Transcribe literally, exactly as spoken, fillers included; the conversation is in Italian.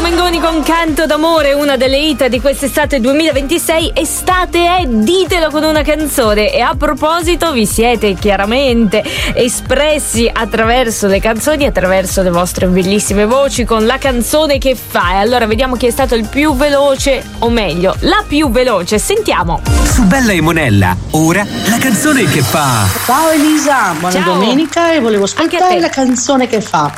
Mengoni con Canto d'amore, una delle hit di quest'estate duemilaventisei. Estate è, ditelo con una canzone. E a proposito, vi siete chiaramente espressi attraverso le canzoni, attraverso le vostre bellissime voci con la canzone che fa. E allora vediamo chi è stato il più veloce, o meglio, la più veloce. Sentiamo. Su Bella e Monella, ora la canzone che fa. Ciao Elisa, buona Ciao. domenica, e volevo ascoltare la canzone che fa